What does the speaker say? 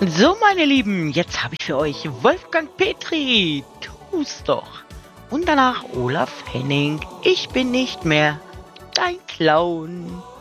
So, meine Lieben, jetzt habe ich für euch Wolfgang Petri. Tu's doch. Und danach Olaf Henning. Ich bin nicht mehr dein Clown.